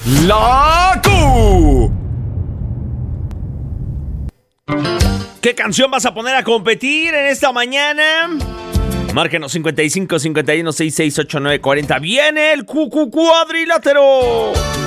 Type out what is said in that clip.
la Q. ¿Qué canción vas a poner a competir en esta mañana? Márquenos 55 51 66 89 40. Viene el cuadrilátero.